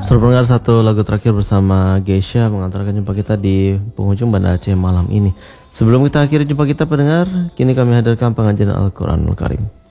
Suruh pendengar satu lagu terakhir bersama Geisha mengantarkan jumpa kita di penghujung Banda Aceh malam ini. Sebelum kita akhiri jumpa kita pendengar, kini kami hadirkan pengajian Al-Quranul Karim.